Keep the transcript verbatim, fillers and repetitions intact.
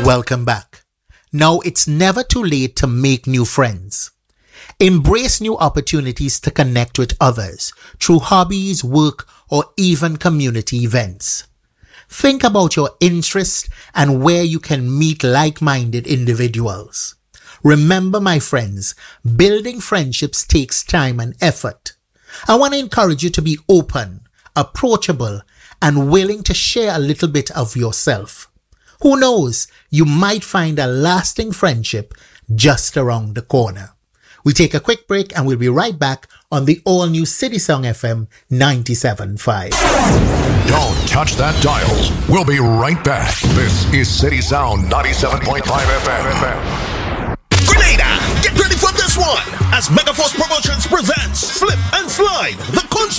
Welcome back. Now, it's never too late to make new friends. Embrace new opportunities to connect with others through hobbies, work, or even community events. Think about your interests and where you can meet like-minded individuals. Remember, my friends, building friendships takes time and effort. I want to encourage you to be open, approachable, and willing to share a little bit of yourself. Who knows, you might find a lasting friendship just around the corner. We take a quick break and we'll be right back on the all-new City Song F M ninety-seven point five. Don't touch that dial. We'll be right back. This is City Sound ninety-seven point five F M. Grenada, get ready for this one as Megaforce Promotions presents Slip and Slide, the concert.